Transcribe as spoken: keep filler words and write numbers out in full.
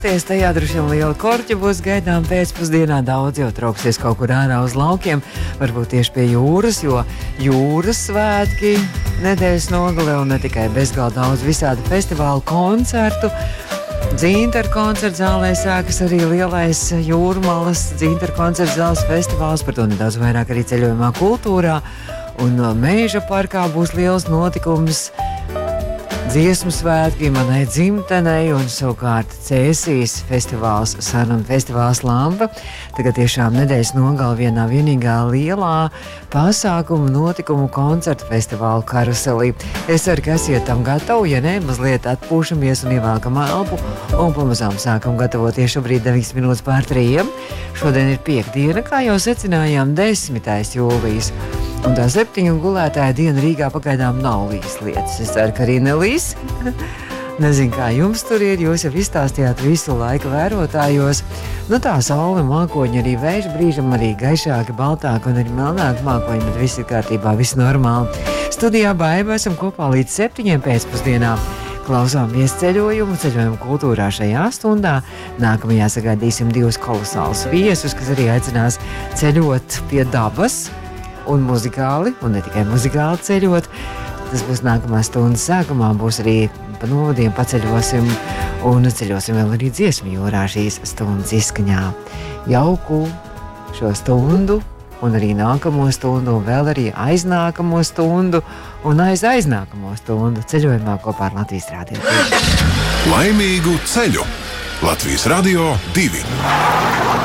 Tajā droši vien liela korķa būs gaidām pēcpusdienā. Daudz jau trauksies kaut kur ārā uz laukiem, varbūt tieši pie jūras, jo jūras svētki nedēļas nogale un ne tikai bezgalā daudz visādi festivālu koncertu. Dzintaru koncertu zālē sākas arī lielais Jūrmalas Dzintaru koncertu zāles festivāls, par to nedaudz vairāk arī ceļojumā kultūrā. Un Meža parkā būs liels notikums. Dziesmu svētki manai dzimtenei un savukārt Cēsīs festivāls Saruna festivāls Lampa. Tagad tiešām nedēļas nogala vienā vienīgā lielā pasākumu notikumu koncertu festivālu karuselī. Es ceru, ka esiet tam gatavi, ja ne, mazliet atpūšamies un ievelkam elpu un pamazām sākam gatavoties šobrīd deviņas minūtes pār trījiem. Šodien ir piekdiena, kā jau secinājām, desmitais jūlijas. Un tā septiņu gulētāja diena Rīgā pagaidām nav līs lietas. Es ceru, ka arī nelīs. Nezinu, kā jums tur ir, jūs jau izstāstījāt visu laiku vērotājos. Nu tā saule mākoņi arī vējš, brīžam arī gaišāki, baltāki un arī melnāki mākoņi, bet viss ir kārtībā, viss normāli. Studijā Baiba esam kopā līdz septiņiem pēcpusdienā. Klausāmies ceļojumu, ceļojumu kultūrā šajā stundā. Nākamajā sagaidīsim divus kolosālus viesus, kas arī aicinās ceļot pie dabas. Un muzikāli, un ne tikai muzikāli ceļot. Tas būs nākamās stundas sākumā, būs arī pa novadiem paceļosim un ceļosim vēl arī dziesmu jūrā šīs stundas izskaņā. Jauku šo stundu un arī nākamo stundu un vēl arī aiznākamo stundu un aiz aiznākamo stundu ceļojumā kopā ar Latvijas Radio divi. Laimīgu ceļu! Latvijas Radio divi.